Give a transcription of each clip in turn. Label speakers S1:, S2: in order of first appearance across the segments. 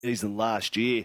S1: season last year.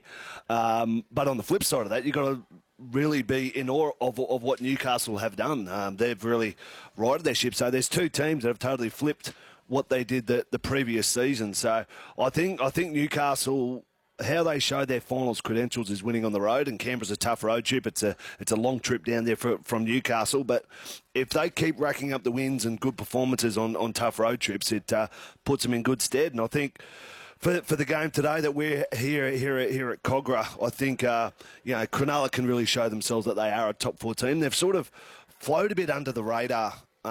S1: But on the flip side of that, you've got to really be in awe of what Newcastle have done. They've really righted their ship. So there's two teams that have totally flipped what they did the previous season. So I think Newcastle, how they show their finals credentials is winning on the road, and Canberra's a tough road trip. It's a long trip down there from Newcastle, but if they keep racking up the wins and good performances on tough road trips, it puts them in good stead. And I think for the game today that we're here at Kogarah, I think Cronulla can really show themselves that they are a top 4 team. They've sort of floated a bit under the radar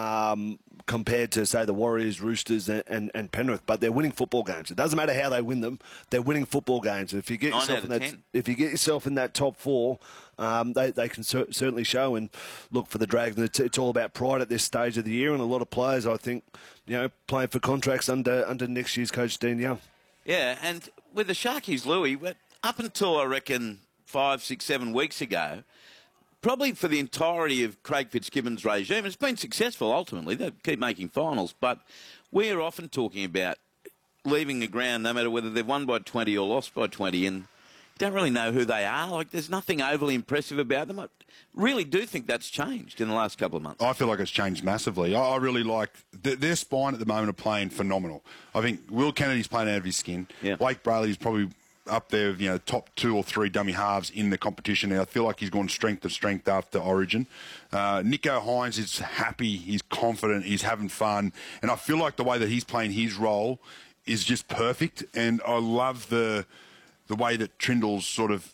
S1: compared to, say, the Warriors, Roosters and Penrith, but they're winning football games. It doesn't matter how they win them; they're winning football games. And if you get yourself in that top 4, they can certainly show. And look, for the Dragons, it's all about pride at this stage of the year, and a lot of players, I think, playing for contracts under next year's coach Dean Young.
S2: Yeah, and with the Sharkies, Louis, up until, I reckon, 5, 6, 7 weeks ago, probably for the entirety of Craig Fitzgibbon's regime, it's been successful ultimately. They keep making finals, but we're often talking about leaving the ground no matter whether they've won by 20 or lost by 20, and you don't really know who they are. Like, there's nothing overly impressive about them. I really do think that's changed in the last couple of months.
S3: I feel like it's changed massively. I really like their spine at the moment are playing phenomenal. I think Will Kennedy's playing out of his skin.
S2: Yeah.
S3: Blake Brayley's probably up there, top 2 or 3 dummy halves in the competition now. I feel like he's gone strength to strength after Origin. Nico Hines is happy, he's confident, he's having fun, and I feel like the way that he's playing his role is just perfect. And I love the way that Trindle's sort of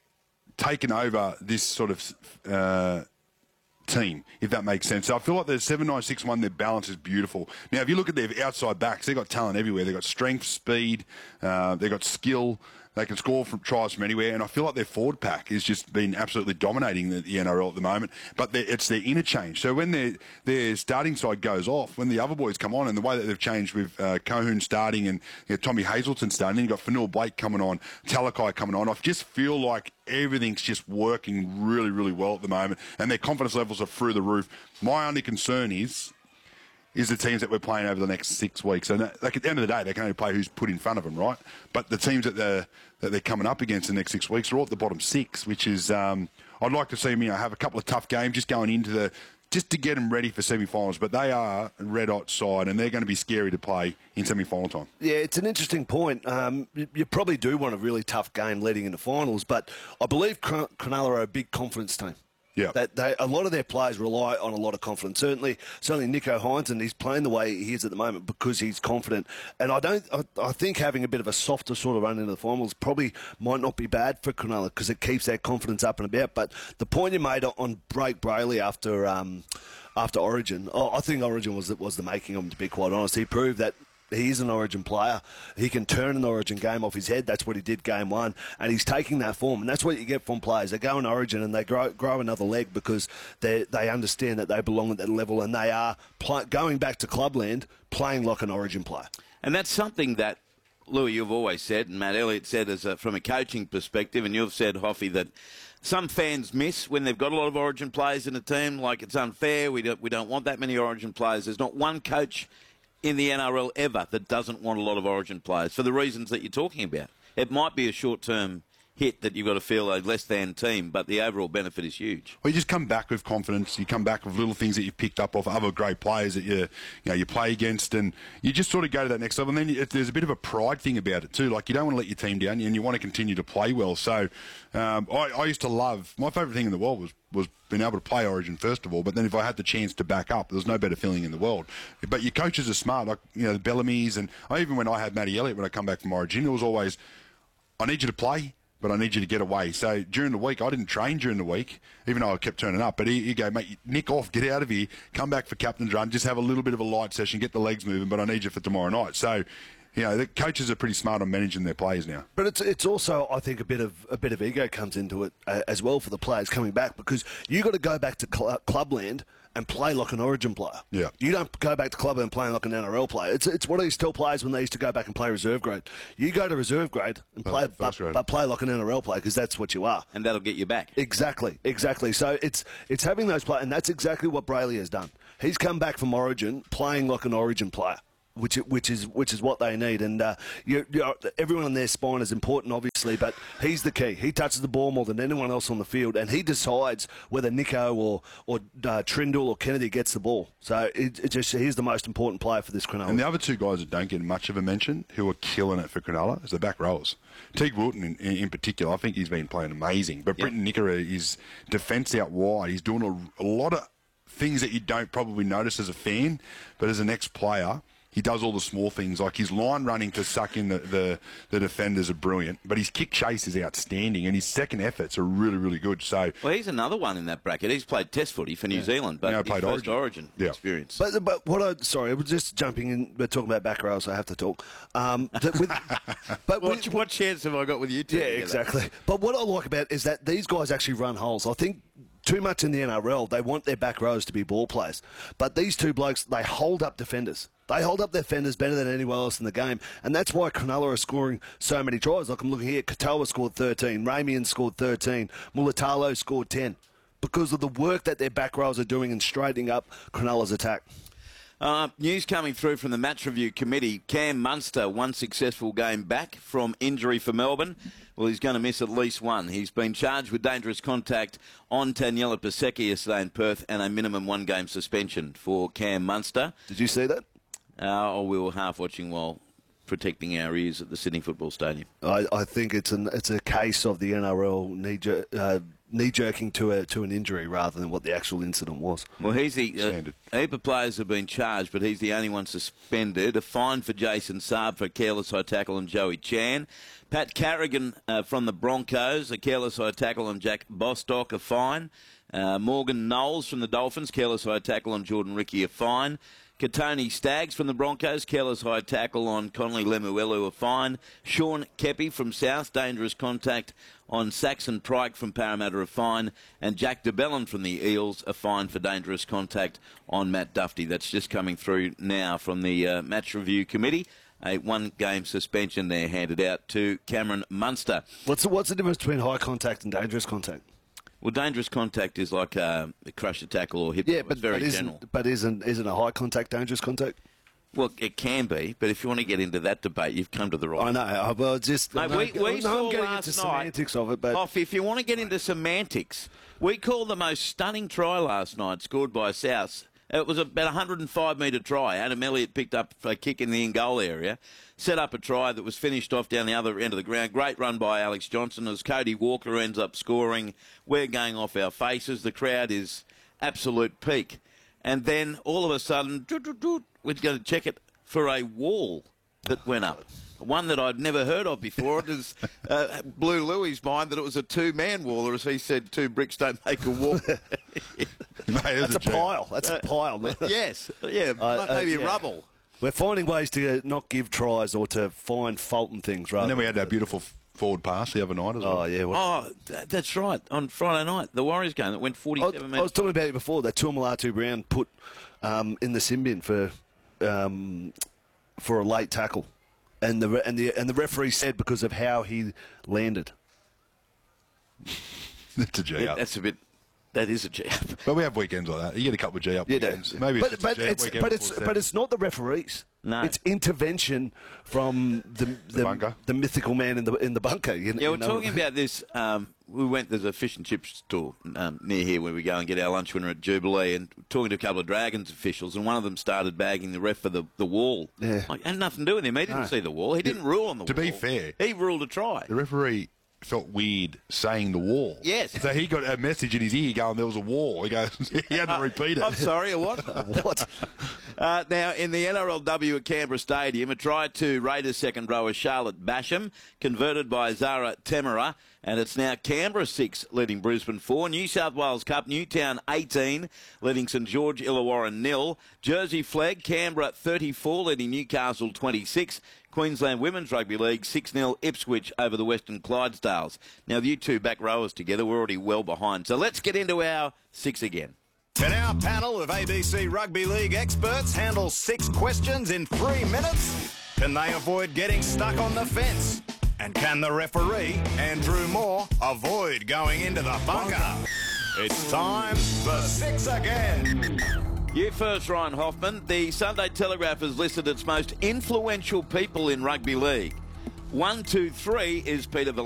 S3: taken over this sort of team, if that makes sense. So I feel like the 7-9-6-1, their balance is beautiful. Now, if you look at their outside backs, they've got talent everywhere. They've got strength, speed, they've got skill. They can score from tries from anywhere, and I feel like their forward pack has just been absolutely dominating the NRL at the moment. But it's their interchange. So when their starting side goes off, when the other boys come on, and the way that they've changed with Cohoon starting and Tommy Hazelton starting, you've got Fanua Blake coming on, Talakai coming on. I just feel like everything's just working really, really well at the moment, and their confidence levels are through the roof. My only concern is the teams that we're playing over the next 6 weeks. And at the end of the day, they can only play who's put in front of them, right? But the teams that they're coming up against the next 6 weeks are all at the bottom 6, which is I'd like to see them have a couple of tough games just going into just to get them ready for semi-finals. But they are a red-hot side, and they're going to be scary to play in semi-final time.
S1: Yeah, it's an interesting point. You probably do want a really tough game leading into finals, but I believe Cronulla are a big confidence team.
S3: Yeah,
S1: a lot of their players rely on a lot of confidence. Certainly Nico Hines, and he's playing the way he is at the moment because he's confident. And I think having a bit of a softer sort of run into the finals probably might not be bad for Cronulla because it keeps their confidence up and about. But the point you made on Blake Brayley after Origin, I think Origin was the making of him, to be quite honest. He proved that he is an Origin player. He can turn an Origin game off his head. That's what he did game 1. And he's taking that form. And that's what you get from players. They go in Origin and they grow another leg because they understand that they belong at that level, and they are going back to clubland playing like an Origin player.
S2: And that's something that, Louis, you've always said, and Matt Elliott said from a coaching perspective, and you've said, Hoffy, that some fans miss when they've got a lot of Origin players in a team. Like, it's unfair. We don't want that many Origin players. There's not one coach in the NRL ever that doesn't want a lot of Origin players for the reasons that you're talking about. It might be a short-term hit that you've got to feel a less-than team, but the overall benefit is huge.
S3: Well, you just come back with confidence. You come back with little things that you've picked up off other great players that you play against, and you just sort of go to that next level. And then there's a bit of a pride thing about it too. Like, you don't want to let your team down, and you want to continue to play well. So I used to love, my favourite thing in the world was being able to play Origin first of all, but then if I had the chance to back up, there's no better feeling in the world. But your coaches are smart, like the Bellamy's, and even when I had Matty Elliott when I come back from Origin, it was always, I need you to play, but I need you to get away. So during the week, I didn't train during the week, even though I kept turning up. But he go, mate, nick off, get out of here, come back for captain's run, just have a little bit of a light session, get the legs moving, but I need you for tomorrow night. So, the coaches are pretty smart on managing their players now.
S1: But it's also, I think, a bit of ego comes into it as well for the players coming back, because you got to go back to clubland and play like an Origin player.
S3: Yeah.
S1: You don't go back to clubland playing like an NRL player. It's what I used to tell players when they used to go back and play reserve grade. You go to reserve grade and play like an NRL player, because that's what you are.
S2: And that'll get you back.
S1: Exactly. So it's having those players, and that's exactly what Brayley has done. He's come back from Origin playing like an Origin player. which is what they need. And everyone on their spine is important, obviously, but he's the key. He touches the ball more than anyone else on the field, and he decides whether Nico or Trindle or Kennedy gets the ball. So he's the most important player for this Cronulla.
S3: And the other two guys that don't get much of a mention, who are killing it for Cronulla, is the back rowers. Teague Wilton in particular, I think he's been playing amazing. But Britton Nickera, his defence out wide, he's doing a lot of things that you don't probably notice as a fan, but as an ex-player, he does all the small things, like his line running to suck in the defenders are brilliant, but his kick chase is outstanding, and his second efforts are really, really good. So,
S2: well, he's another one in that bracket. He's played Test footy for New Zealand, but
S3: played
S2: his first Origin experience.
S1: But I was just jumping in. We're talking about back row, so I have to talk.
S2: What chance have I got with you two?
S1: Yeah, exactly. But what I like about it is that these guys actually run holes. I think too much in the NRL, they want their back rows to be ball players. But these two blokes, they hold up defenders. They hold up their defenders better than anyone else in the game. And that's why Cronulla are scoring so many tries. Like I'm looking here, Katoa scored 13, Ramian scored 13, Mulatalo scored 10. Because of the work that their back rows are doing in straightening up Cronulla's attack.
S2: News coming through from the Match Review Committee. Cam Munster, one successful game back from injury for Melbourne. Well, he's going to miss at least one. He's been charged with dangerous contact on Taniela Pasecki yesterday in Perth and a minimum one-game suspension for Cam Munster.
S1: Did you see that?
S2: We were half watching while protecting our ears at the Sydney Football Stadium.
S1: I think it's a case of the NRL knee-jerking to an injury rather than what the actual incident was.
S2: Well, he's the a heap of players have been charged, but he's the only one suspended. A fine for Jason Saab for a careless high tackle on Joey Chan. Pat Carrigan from the Broncos, a careless high tackle on Jack Bostock, a fine. Morgan Knowles from the Dolphins, careless high tackle on Jordan Ricky, a fine. Katoni Staggs from the Broncos, careless high tackle on Connolly Lemuelu, a fine. Sean Kepi from South, dangerous contact on Saxon Pryke from Parramatta, a fine. And Jack DeBellin from the Eels, a fine for dangerous contact on Matt Duffy. That's just coming through now from the Match Review Committee. A one-game suspension there handed out to Cameron Munster.
S1: What's the difference between high contact and dangerous contact?
S2: Well, dangerous contact is like a crusher tackle or hip.
S1: Yeah,
S2: it's very general.
S1: But isn't a high contact dangerous contact?
S2: Well, it can be, but if you want to get into that debate, you've come to the right.
S1: I know. Well, just
S2: Mate, we saw
S1: I'm getting
S2: last
S1: into
S2: night.
S1: Semantics of it, but
S2: If you want to get into semantics, we called the most stunning try last night, scored by South. It was about a 105-metre try. Adam Elliott picked up a kick in the in-goal area, set up a try that was finished off down the other end of the ground. Great run by Alex Johnson as Cody Walker ends up scoring. We're going off our faces. The crowd is absolute peak. And then all of a sudden, we're going to check it for a wall that went up. One that I'd never heard of before. It just blew Louis' mind that it was a two-man wall, or as he said, two bricks don't make a wall.
S3: Mate,
S1: that's a pile. That's a pile.
S2: Yes. Yeah, maybe rubble.
S1: We're finding ways to not give tries or to find fault in things, rather.
S3: And then we had that beautiful forward pass the other night as well.
S1: Oh, yeah.
S2: That's right. On Friday night, the Warriors game that went 47 minutes.
S1: I was talking about it before, that Tuamulatu Brown put in the sin bin for a late tackle. And the referee said because of how he landed.
S3: That's a G up.
S2: That is a G up.
S3: But we have weekends like that. You get a couple of G up weekends. Maybe
S1: it's not the referees.
S2: No.
S1: It's intervention from the
S3: bunker.
S1: The mythical man in the bunker.
S2: We're talking about this. There's a fish and chip store near here where we go and get our lunch when we're at Jubilee, and talking to a couple of Dragons officials, and one of them started bagging the ref for the wall.
S1: Yeah.
S2: Like, had nothing to do with him. He didn't see the wall. He didn't rule on the wall.
S3: To be fair,
S2: he ruled a try.
S3: The referee felt weird saying the wall.
S2: Yes.
S3: So he got a message in his ear going, there was a wall. He goes, he had to repeat it.
S2: I'm sorry, a what?
S1: What?
S2: Now, in the NRLW at Canberra Stadium, a try to Raiders second rower Charlotte Basham, converted by Zara Temera, and it's now Canberra 6 leading Brisbane 4. New South Wales Cup, Newtown 18, leading St George Illawarra 0. Jersey Flag, Canberra 34, leading Newcastle 26. Queensland Women's Rugby League 6-0 Ipswich over the Western Clydesdales. Now, you two back rowers together, we're already well behind. So let's get into our 6 again.
S4: Can our panel of ABC Rugby League experts handle 6 questions in 3 minutes? Can they avoid getting stuck on the fence? And can the referee, Andrew Moore, avoid going into the bunker? It's time for 6 again.
S2: You first, Ryan Hoffman. The Sunday Telegraph has listed its most influential people in rugby league. 1, 2, 3 is Peter Valenti.